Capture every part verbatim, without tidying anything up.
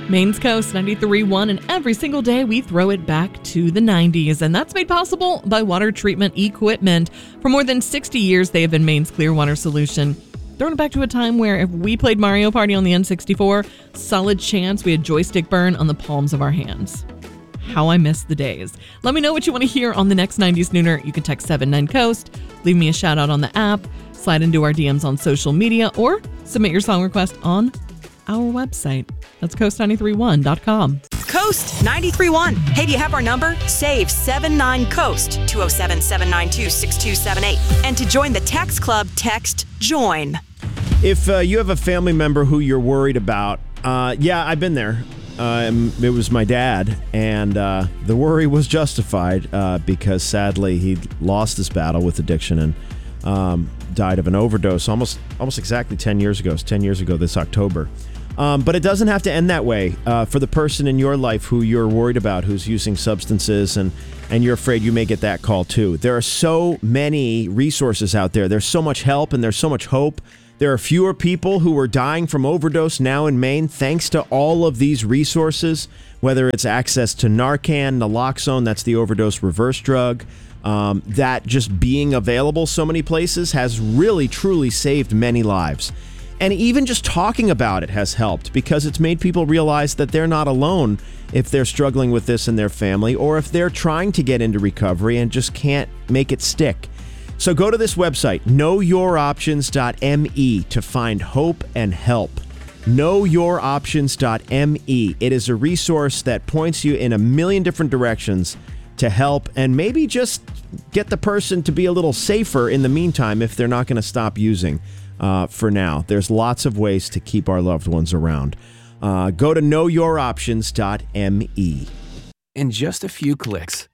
Maine's Coast ninety-three point one, and every single day we throw it back to the nineties, and that's made possible by water treatment equipment. For more than sixty years, they have been Maine's clear water solution. Throwing it back to a time where if we played Mario Party on the N sixty-four, solid chance we had joystick burn on the palms of our hands. How I miss the days. Let me know what you want to hear on the next nineties Nooner. You can text seven nine Coast, leave me a shout out on the app, slide into our D Ms on social media, or submit your song request on our website. That's coast nine three one dot com. Coast ninety-three point one. Hey, do you have our number? Save seven nine Coast, two oh seven, seven nine two, six two seven eight. And to join the text club, text JOIN. If uh, you have a family member who you're worried about, uh, yeah, I've been there. Um, it was my dad, and uh, the worry was justified uh, because sadly he lost this battle with addiction and um, died of an overdose almost almost exactly ten years ago. It was ten years ago this October. Um, but it doesn't have to end that way uh, for the person in your life who you're worried about, who's using substances, and, and you're afraid you may get that call too. There are so many resources out there. There's so much help and there's so much hope. There are fewer people who are dying from overdose now in Maine thanks to all of these resources, whether it's access to Narcan, naloxone, that's the overdose reverse drug. Um, that just being available so many places has really, truly saved many lives. And even just talking about it has helped because it's made people realize that they're not alone if they're struggling with this in their family or if they're trying to get into recovery and just can't make it stick. So go to this website, know your options dot m e, to find hope and help. know your options dot m e. It is a resource that points you in a million different directions to help and maybe just get the person to be a little safer in the meantime if they're not going to stop using uh, for now. There's lots of ways to keep our loved ones around. Uh, go to know your options dot m e. In just a few clicks,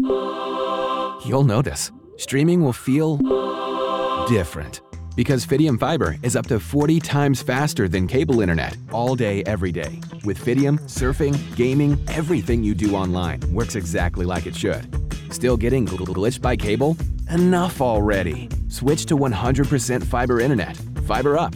you'll notice streaming will feel different. Because Fidium Fiber is up to forty times faster than cable internet all day, every day. With Fidium, surfing, gaming, everything you do online works exactly like it should. Still getting glitched by cable? Enough already. Switch to one hundred percent fiber internet. Fiber up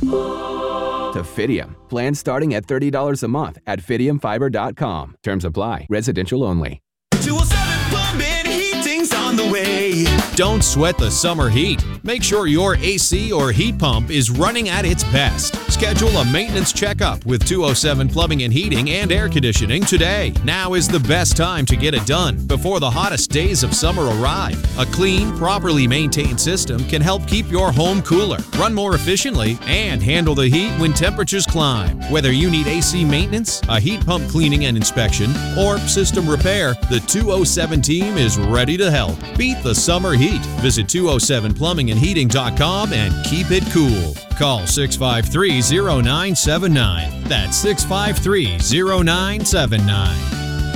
to Fidium. Plans starting at thirty dollars a month at fidium fiber dot com. Terms apply. Residential only. two oh seven Plumbing, heating's on the way. Don't sweat the summer heat. Make sure your A C or heat pump is running at its best. Schedule a maintenance checkup with two oh seven Plumbing and Heating and Air Conditioning today. Now is the best time to get it done before the hottest days of summer arrive. A clean, properly maintained system can help keep your home cooler, run more efficiently, and handle the heat when temperatures climb. Whether you need A C maintenance, a heat pump cleaning and inspection, or system repair, the two oh seven team is ready to help. Beat the summer heat. Visit two oh seven plumbing and heating dot com and keep it cool. Call six five three, oh nine seven nine. That's six five three, oh nine seven nine.